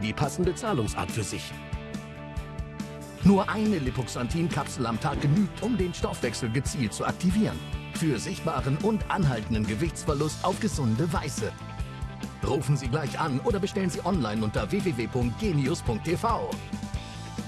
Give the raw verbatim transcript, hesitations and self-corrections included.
die passende Zahlungsart für sich. Nur eine Lipoxanthin-Kapsel am Tag genügt, um den Stoffwechsel gezielt zu aktivieren. Für sichtbaren und anhaltenden Gewichtsverlust auf gesunde Weise. Rufen Sie gleich an oder bestellen Sie online unter w w w punkt genius punkt t v.